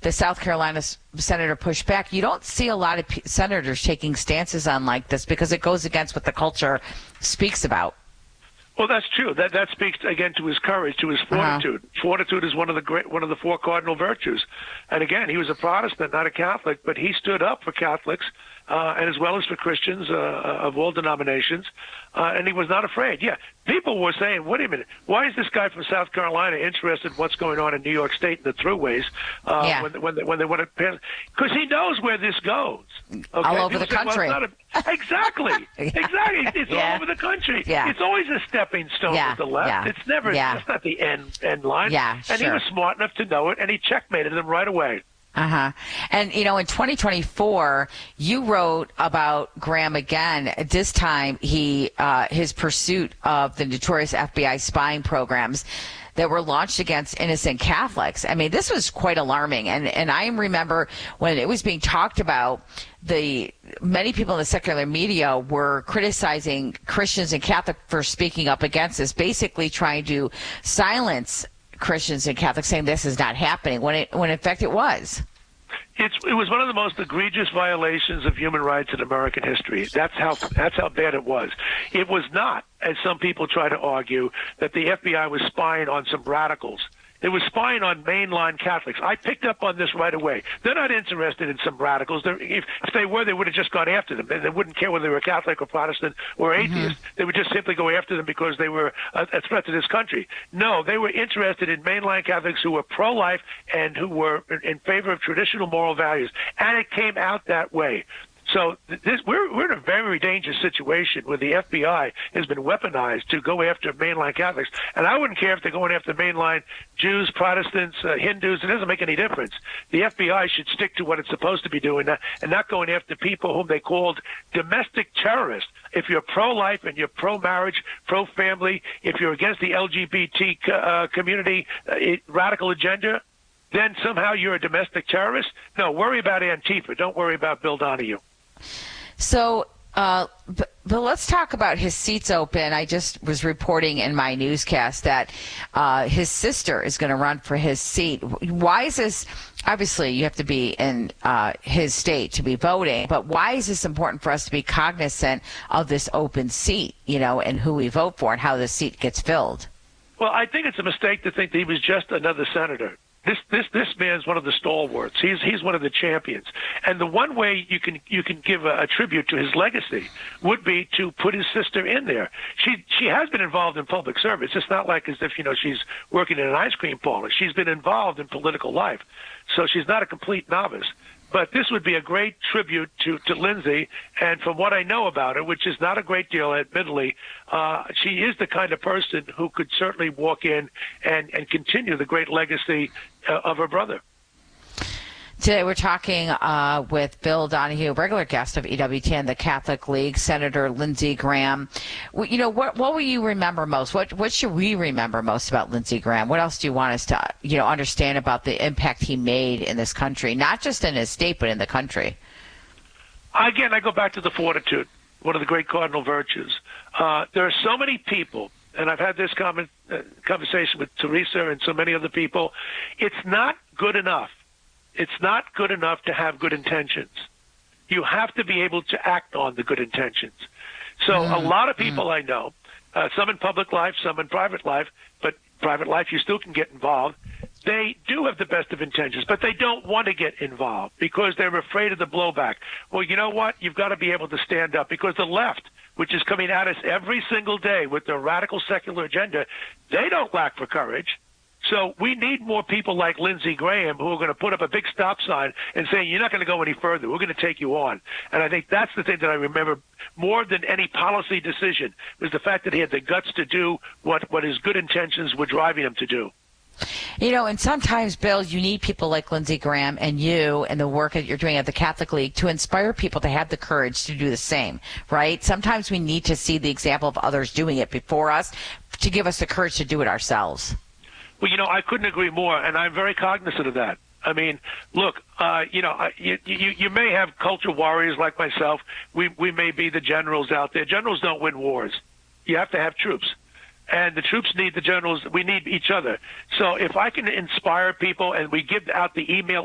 the South Carolina senator pushed back. You don't see a lot of senators taking stances on like this because it goes against what the culture speaks about. Well, that's true. That speaks again to his courage, to his fortitude. Fortitude is one of the four cardinal virtues. And again, he was a Protestant, not a Catholic, but he stood up for Catholics and as well as for Christians of all denominations, and he was not afraid. Yeah, people were saying, "Wait a minute, why is this guy from South Carolina interested in what's going on in New York State and the throughways when they want to pass?" Because he knows where this goes. Okay? All over the country. Exactly. It's all over the country. Yeah. It's always a stepping stone with the left. Yeah. It's never. It's not the end line. Yeah, and he was smart enough to know it, and he checkmated them right away. And, in 2024, you wrote about Graham again. This time, his pursuit of the notorious FBI spying programs that were launched against innocent Catholics. I mean, this was quite alarming. And I remember when it was being talked about, many people in the secular media were criticizing Christians and Catholics for speaking up against this, basically trying to silence Christians and Catholics, saying this is not happening, when in fact it was. It was one of the most egregious violations of human rights in American history. That's how bad it was. It was not, as some people try to argue, that the FBI was spying on some radicals. It was spying on mainline Catholics. I picked up on this right away. They're not interested in some radicals. If they were, they would have just gone after them. They wouldn't care whether they were Catholic or Protestant or atheist. They would just simply go after them because they were a threat to this country. No, they were interested in mainline Catholics who were pro-life and who were in favor of traditional moral values. And it came out that way. So we're in a very dangerous situation where the FBI has been weaponized to go after mainline Catholics. And I wouldn't care if they're going after mainline Jews, Protestants, Hindus. It doesn't make any difference. The FBI should stick to what it's supposed to be doing and not going after people whom they called domestic terrorists. If you're pro-life and you're pro-marriage, pro-family, if you're against the LGBT community radical agenda, then somehow you're a domestic terrorist? No, worry about Antifa. Don't worry about Bill Donahue. So, but let's talk about his seats open. I just was reporting in my newscast that his sister is going to run for his seat. Why is this? Obviously, you have to be in his state to be voting, but why is this important for us to be cognizant of this open seat, and who we vote for and how the seat gets filled? Well, I think it's a mistake to think that he was just another senator. This man's one of the stalwarts. He's one of the champions. And the one way you can give a tribute to his legacy would be to put his sister in there. She has been involved in public service. It's not like as if she's working in an ice cream parlor. She's been involved in political life, so she's not a complete novice. But this would be a great tribute to Lindsey, and from what I know about her, which is not a great deal, admittedly, she is the kind of person who could certainly walk in and continue the great legacy of her brother. Today we're talking with Bill Donahue, regular guest of EWTN, the Catholic League, Senator Lindsey Graham. What will you remember most? What should we remember most about Lindsey Graham? What else do you want us to understand about the impact he made in this country, not just in his state but in the country? Again, I go back to the fortitude, one of the great cardinal virtues. There are so many people, and I've had this conversation with Teresa and so many other people. It's not good enough. It's not good enough to have good intentions. You have to be able to act on the good intentions. So a lot of people I know, some in public life, some in private life, but private life you still can get involved. They do have the best of intentions, but they don't want to get involved because they're afraid of the blowback. Well, you know what? You've got to be able to stand up because the left, which is coming at us every single day with their radical secular agenda, they don't lack for courage. So we need more people like Lindsey Graham who are going to put up a big stop sign and say, you're not going to go any further. We're going to take you on. And I think that's the thing that I remember more than any policy decision was the fact that he had the guts to do what his good intentions were driving him to do. And sometimes, Bill, you need people like Lindsey Graham and you and the work that you're doing at the Catholic League to inspire people to have the courage to do the same, right? Sometimes we need to see the example of others doing it before us to give us the courage to do it ourselves. Well, I couldn't agree more, and I'm very cognizant of that. I mean, look, you may have culture warriors like myself. We may be the generals out there. Generals don't win wars. You have to have troops. And the troops need the generals. We need each other. So if I can inspire people and we give out the email